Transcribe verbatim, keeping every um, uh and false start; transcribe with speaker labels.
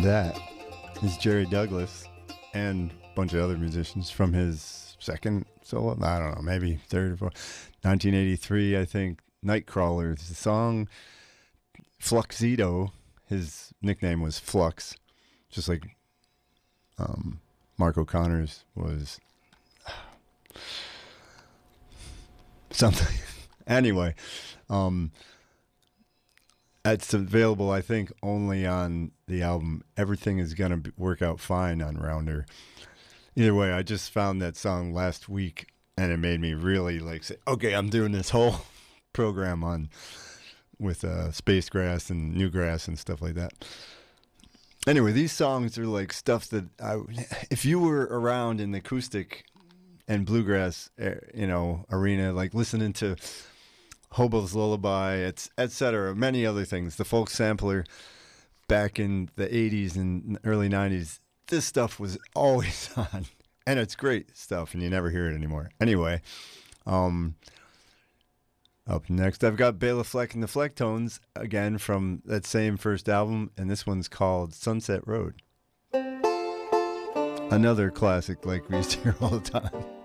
Speaker 1: That is Jerry Douglas and a bunch of other musicians from his second solo, I don't know, maybe third or fourth, nineteen eighty-three, I think, Nightcrawler. The song Fluxito, his nickname was Flux, just like um, Mark O'Connor's was something. Anyway, um, it's available, I think, only on the album Everything Is Gonna Be, Work Out Fine on Rounder. Either way, I just found that song last week, and it made me really like say, okay, I'm doing this whole program on with uh, Space Grass and Newgrass and stuff like that. Anyway, these songs are like stuff that I, if you were around in the acoustic and bluegrass, you know, arena, like listening to Hobo's Lullaby, et cetera, many other things. The folk sampler back in the eighties and early nineties, this stuff was always on. And it's great stuff, and you never hear it anymore. Anyway, um, up next, I've got Bela Fleck and the Flecktones, again, from that same first album, and this one's called Sunset Road. Another classic like we used to hear all the time.